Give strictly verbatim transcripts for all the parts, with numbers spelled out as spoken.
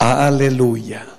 Aleluya.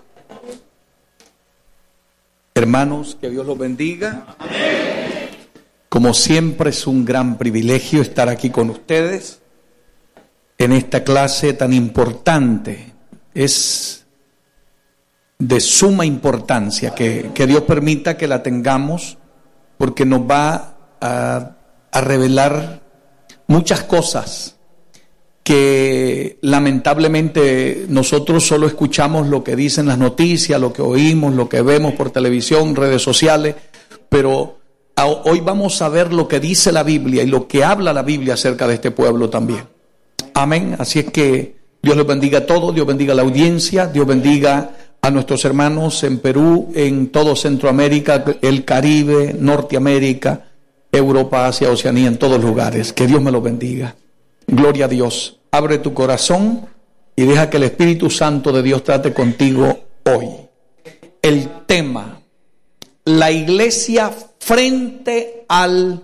Hermanos, que Dios los bendiga. Como siempre es un gran privilegio estar aquí con ustedes en esta clase tan importante. Es de suma importancia que, que Dios permita que la tengamos, porque nos va a, a revelar muchas cosas que lamentablemente nosotros solo escuchamos lo que dicen las noticias, lo que oímos, lo que vemos por televisión, redes sociales, pero a, hoy vamos a ver lo que dice la Biblia y lo que habla la Biblia acerca de este pueblo también. Amén. Así es que Dios los bendiga a todos, Dios bendiga a la audiencia, Dios bendiga a nuestros hermanos en Perú, en todo Centroamérica, el Caribe, Norteamérica, Europa, Asia, Oceanía, en todos lugares. Que Dios me los bendiga. Gloria a Dios. Abre tu corazón y deja que el Espíritu Santo de Dios trate contigo hoy. El tema: la iglesia frente al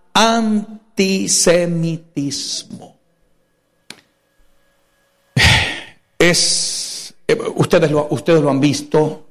antisemitismo. Es, ustedes lo, ustedes lo han visto.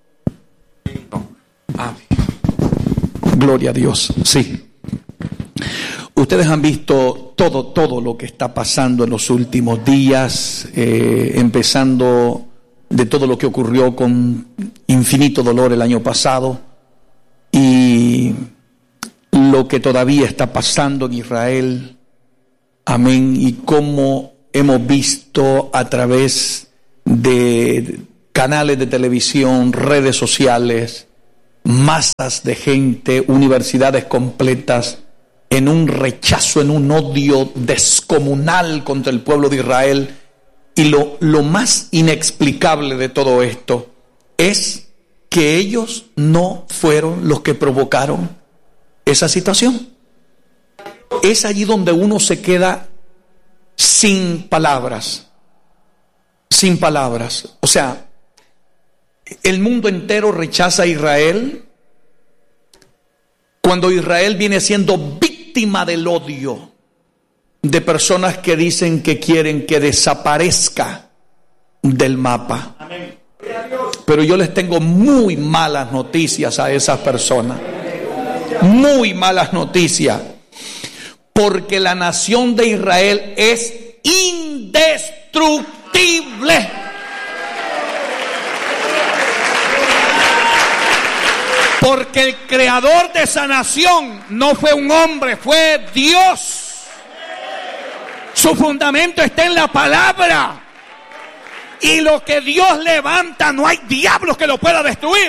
Ah, gloria a Dios, sí. Ustedes han visto todo, todo lo que está pasando en los últimos días, eh, empezando de todo lo que ocurrió con infinito dolor el año pasado y lo que todavía está pasando en Israel. Amén. Y cómo hemos visto a través de canales de televisión, redes sociales, masas de gente, universidades completas, en un rechazo, en un odio descomunal contra el pueblo de Israel. Y lo, lo más inexplicable de todo esto es que ellos no fueron los que provocaron esa situación. Es allí donde uno se queda sin palabras, sin palabras. O sea, el mundo entero rechaza a Israel cuando Israel viene siendo víctima del odio de personas que dicen que quieren que desaparezca del mapa. Pero yo les tengo muy malas noticias a esas personas. Muy malas noticias. Porque la nación de Israel es indestructible. Porque el creador de esa nación no fue un hombre, fue Dios. Su fundamento está en la palabra. Y lo que Dios levanta, no hay diablo que lo pueda destruir.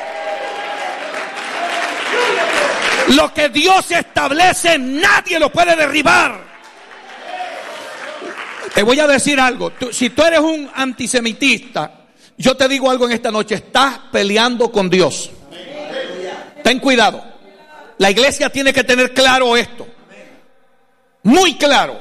Lo que Dios establece, nadie lo puede derribar. Te voy a decir algo. Tú, si tú eres un antisemitista, yo te digo algo en esta noche: estás peleando con Dios. Ten cuidado. La iglesia tiene que tener claro esto. Muy claro.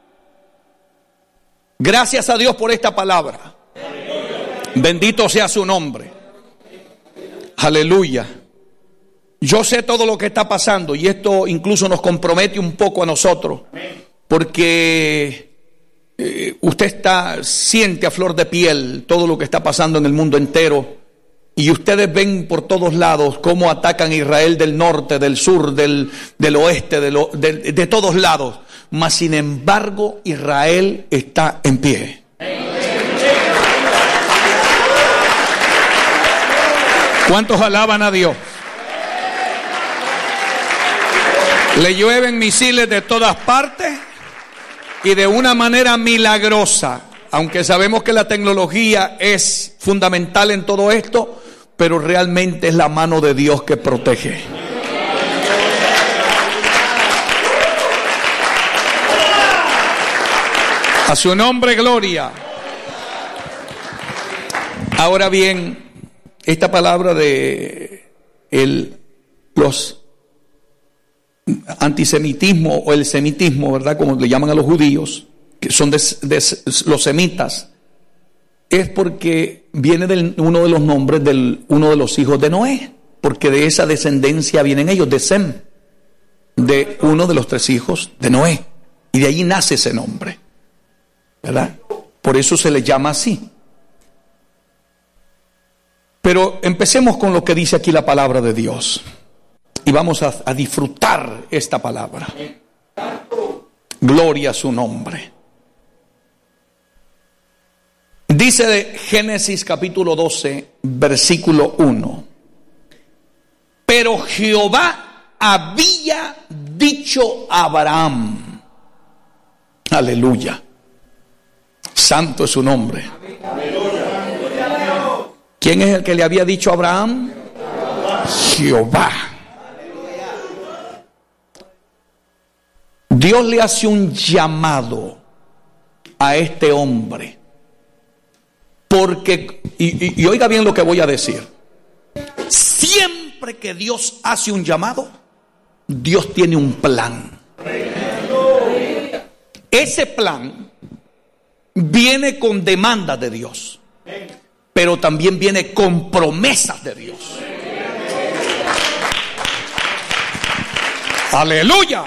Gracias a Dios por esta palabra. Bendito sea su nombre. Aleluya. Yo sé todo lo que está pasando y esto incluso nos compromete un poco a nosotros. Porque eh, usted está, siente a flor de piel todo lo que está pasando en el mundo entero. Y ustedes ven por todos lados cómo atacan a Israel del norte, del sur, del, del oeste, de, lo, de, de todos lados. Mas sin embargo, Israel está en pie. ¿Cuántos alaban a Dios? Le llueven misiles de todas partes y de una manera milagrosa. Aunque sabemos que la tecnología es fundamental en todo esto, pero realmente es la mano de Dios que protege. A su nombre, gloria. Ahora bien, esta palabra de el, los antisemitismo o el semitismo, ¿verdad? Como le llaman a los judíos, que son de, de los semitas, es porque viene de uno de los nombres de uno de los hijos de Noé, porque de esa descendencia vienen ellos, de Sem, de uno de los tres hijos de Noé, y de allí nace ese nombre, ¿verdad? Por eso se le llama así. Pero empecemos con lo que dice aquí la palabra de Dios. Y vamos a, a disfrutar esta palabra. Gloria a su nombre. Dice de Génesis capítulo doce, versículo uno. Pero Jehová había dicho a Abraham. Aleluya. Santo es su nombre. ¿Quién es el que le había dicho a Abraham? Jehová. Dios le hace un llamado a este hombre. Porque, y, y, y oiga bien lo que voy a decir. Siempre que Dios hace un llamado, Dios tiene un plan. Ese plan viene con demandas de Dios, pero también viene con promesas de Dios. Aleluya.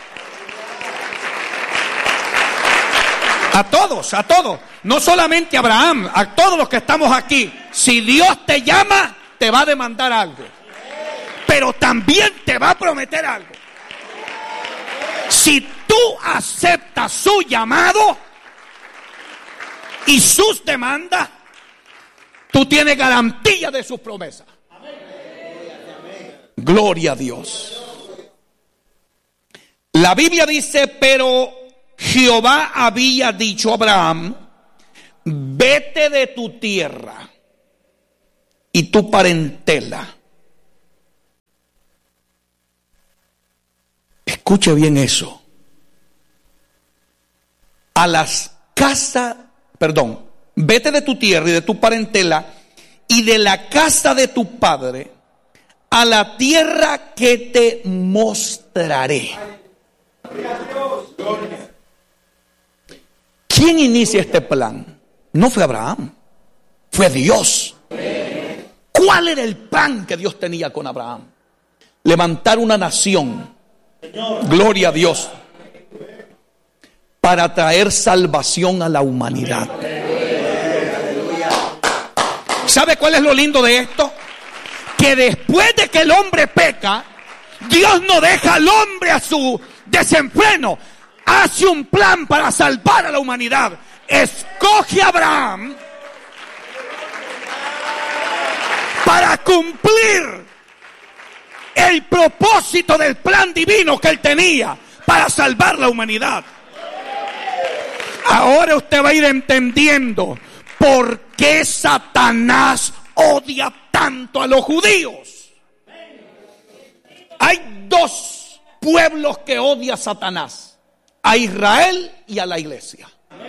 A todos, a todos, no solamente a Abraham, a todos los que estamos aquí. Si Dios te llama, te va a demandar algo, pero también te va a prometer algo. Si tú aceptas su llamado y sus demandas, tú tienes garantía de sus promesas. Gloria a Dios. La Biblia dice, pero Jehová había dicho a Abraham, vete de tu tierra y tu parentela. Escuche bien eso. A las casas, perdón, vete de tu tierra y de tu parentela y de la casa de tu padre a la tierra que te mostraré. ¿Quién inicia este plan? No fue Abraham, fue Dios. ¿Cuál era el plan que Dios tenía con Abraham? Levantar una nación, gloria a Dios, para traer salvación a la humanidad. ¿Sabe cuál es lo lindo de esto? Que después de que el hombre peca, Dios no deja al hombre a su desenfreno. Hace un plan para salvar a la humanidad. Escoge a Abraham para cumplir el propósito del plan divino que él tenía para salvar la humanidad. Ahora usted va a ir entendiendo por qué Satanás odia tanto a los judíos. Hay dos pueblos que odia a Satanás: a Israel y a la iglesia.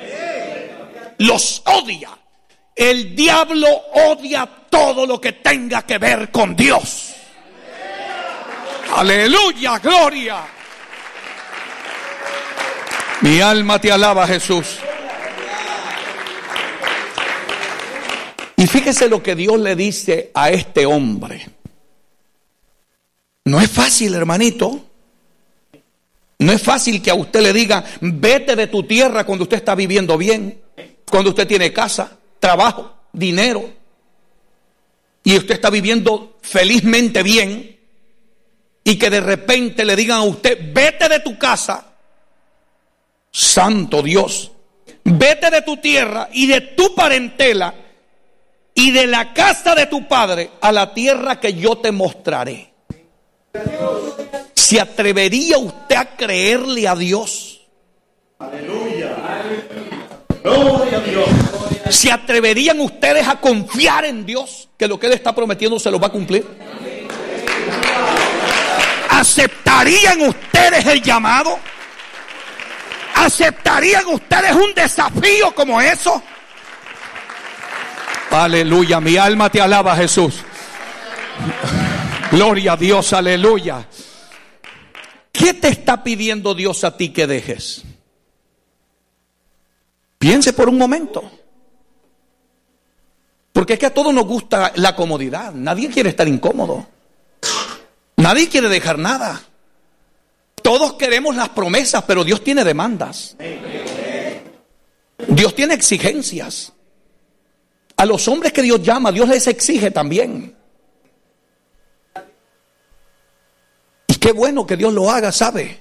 Los odia. El diablo odia todo lo que tenga que ver con Dios. Aleluya, gloria. Mi alma te alaba, Jesús. Y fíjese lo que Dios le dice a este hombre. No es fácil, hermanito. No es fácil que a usted le diga, vete de tu tierra cuando usted está viviendo bien, cuando usted tiene casa, trabajo, dinero, y usted está viviendo felizmente bien, y que de repente le digan a usted, vete de tu casa, santo Dios, vete de tu tierra y de tu parentela y de la casa de tu padre a la tierra que yo te mostraré. ¿Se atrevería usted a creerle a Dios? Aleluya. Gloria a Dios. ¿Se atreverían ustedes a confiar en Dios que lo que Él está prometiendo se lo va a cumplir? ¿Aceptarían ustedes el llamado? ¿Aceptarían ustedes un desafío como eso? Aleluya, mi alma te alaba, Jesús. Gloria a Dios, aleluya. ¿Qué te está pidiendo Dios a ti que dejes? Piense por un momento. Porque es que a todos nos gusta la comodidad. Nadie quiere estar incómodo. Nadie quiere dejar nada. Todos queremos las promesas, pero Dios tiene demandas. Dios tiene exigencias. A los hombres que Dios llama, Dios les exige también. Y qué bueno que Dios lo haga, ¿sabe?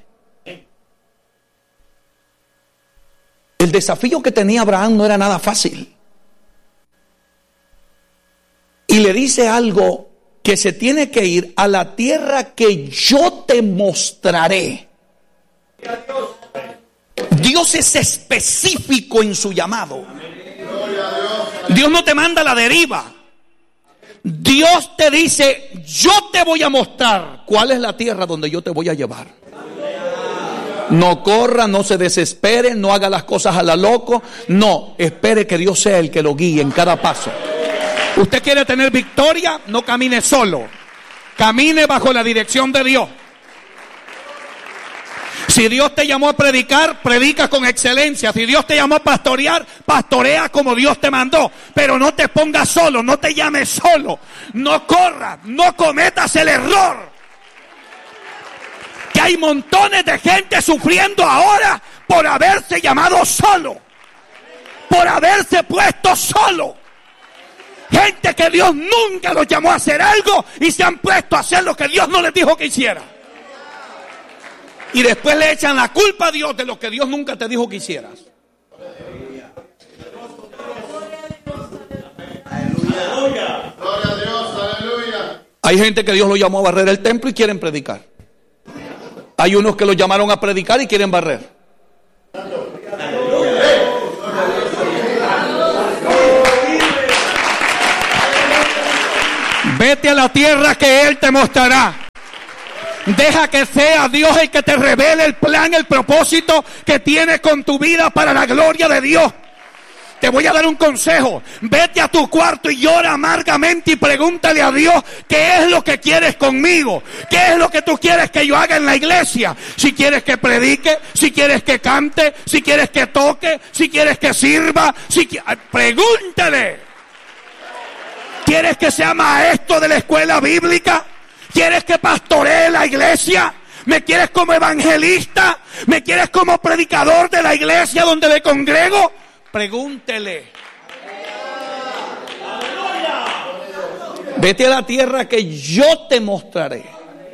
El desafío que tenía Abraham no era nada fácil. Y le dice algo, que se tiene que ir a la tierra que yo te mostraré. Dios es específico en su llamado. Dios no te manda a la deriva. Dios te dice, yo te voy a mostrar cuál es la tierra donde yo te voy a llevar. No corra, no se desespere, no haga las cosas a la loco. No, espere que Dios sea el que lo guíe en cada paso. Usted quiere tener victoria, no camine solo. Camine bajo la dirección de Dios. Si Dios te llamó a predicar, predica con excelencia. Si Dios te llamó a pastorear, pastorea como Dios te mandó. Pero no te pongas solo, no te llames solo. No corras, no cometas el error. Que hay montones de gente sufriendo ahora por haberse llamado solo. Por haberse puesto solo. Gente que Dios nunca los llamó a hacer algo y se han puesto a hacer lo que Dios no les dijo que hiciera. Y después le echan la culpa a Dios de lo que Dios nunca te dijo que hicieras. Aleluya. Gloria a Dios, aleluya. Hay gente que Dios lo llamó a barrer el templo y quieren predicar. Hay unos que lo llamaron a predicar y quieren barrer. Vete a la tierra que Él te mostrará. Deja que sea Dios el que te revele el plan, el propósito que tiene con tu vida para la gloria de Dios. Te voy a dar un consejo. Vete a tu cuarto y llora amargamente y pregúntale a Dios qué es lo que quieres conmigo. ¿Qué es lo que tú quieres que yo haga en la iglesia? Si quieres que predique, si quieres que cante, si quieres que toque, si quieres que sirva. Si qui- Pregúntale. ¿Quieres que sea maestro de la escuela bíblica? ¿Quieres que pastoree la iglesia? ¿Me quieres como evangelista? ¿Me quieres como predicador de la iglesia donde me congrego? Pregúntele. Vete a la tierra que yo te mostraré.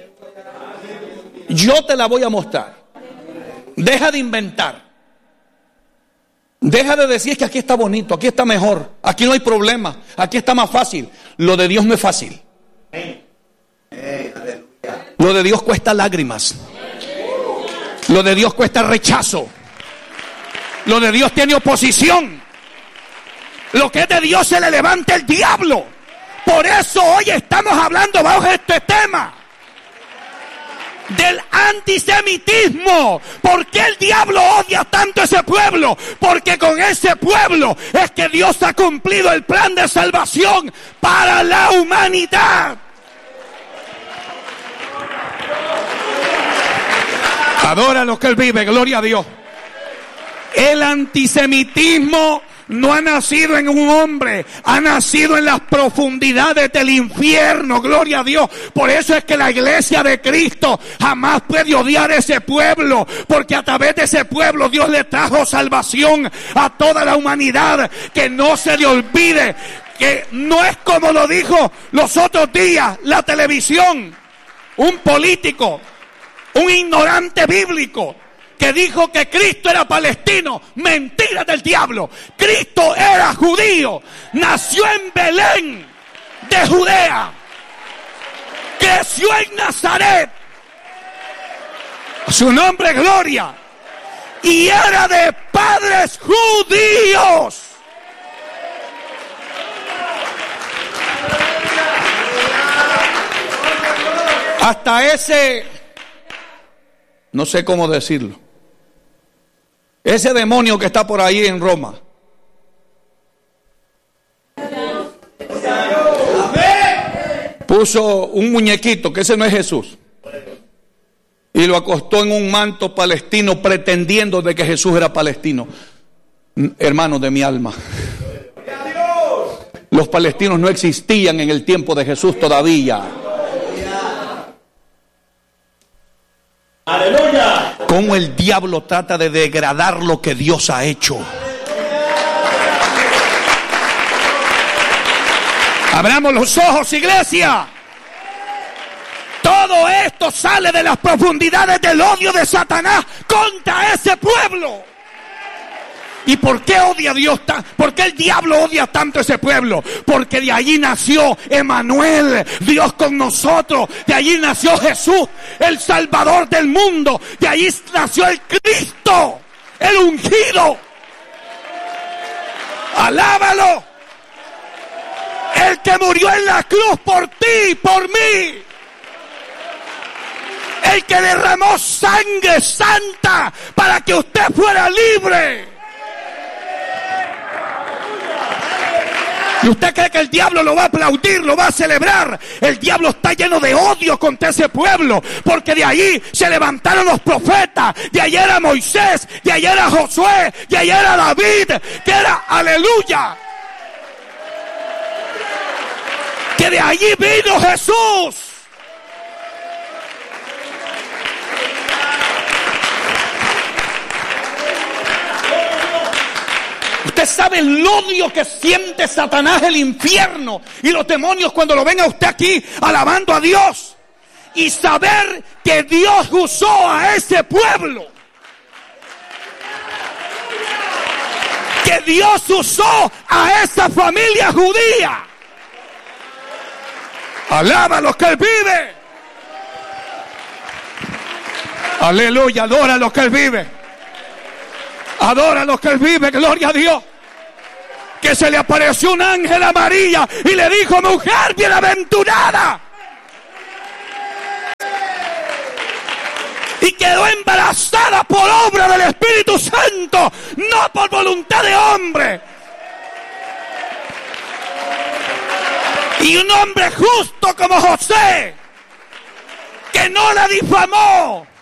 Yo te la voy a mostrar. Deja de inventar. Deja de decir que aquí está bonito, aquí está mejor, aquí no hay problema, aquí está más fácil. Lo de Dios no es fácil. Lo de Dios cuesta lágrimas. Lo de Dios cuesta rechazo. Lo de Dios tiene oposición. Lo que es de Dios se le levanta el diablo. Por eso hoy estamos hablando bajo este tema del antisemitismo. ¿Por qué el diablo odia tanto a ese pueblo? Porque con ese pueblo es que Dios ha cumplido el plan de salvación para la humanidad. Adora lo que Él vive, gloria a Dios. El antisemitismo no ha nacido en un hombre, ha nacido en las profundidades del infierno, gloria a Dios. Por eso es que la iglesia de Cristo jamás puede odiar a ese pueblo, porque a través de ese pueblo Dios le trajo salvación a toda la humanidad. Que no se le olvide que no es como lo dijo los otros días la televisión, un político, un ignorante bíblico, que dijo que Cristo era palestino. Mentira del diablo. Cristo era judío. Nació en Belén de Judea. Creció en Nazaret. Su nombre es Gloria. Y era de padres judíos. Hasta ese, no sé cómo decirlo, ese demonio que está por ahí en Roma, puso un muñequito, que ese no es Jesús, y lo acostó en un manto palestino pretendiendo de que Jesús era palestino. Hermanos de mi alma, los palestinos no existían en el tiempo de Jesús todavía. Aleluya. Cómo el diablo trata de degradar lo que Dios ha hecho. Abramos los ojos, iglesia. Todo esto sale de las profundidades del odio de Satanás contra ese pueblo. ¿Y por qué odia a Dios? ¿Por qué el diablo odia tanto a ese pueblo? Porque de allí nació Emmanuel, Dios con nosotros. De allí nació Jesús, el Salvador del mundo. De allí nació el Cristo, el ungido. Alábalo. El que murió en la cruz por ti, por mí. El que derramó sangre santa para que usted fuera libre. ¿Y usted cree que el diablo lo va a aplaudir, lo va a celebrar? El diablo está lleno de odio contra ese pueblo, porque de ahí se levantaron los profetas. De ahí era Moisés, de ahí era Josué, de ahí era David, que era, aleluya, que de allí vino Jesús. Usted sabe el odio que siente Satanás, el infierno y los demonios cuando lo ven a usted aquí alabando a Dios. Y saber que Dios usó a ese pueblo. Que Dios usó a esa familia judía. Alaba a los que Él vive. Aleluya, adora a los que Él vive. Adora a los que Él vive, gloria a Dios. Que se le apareció un ángel a María y le dijo: mujer bienaventurada. Y quedó embarazada por obra del Espíritu Santo, no por voluntad de hombre. Y un hombre justo como José, que no la difamó,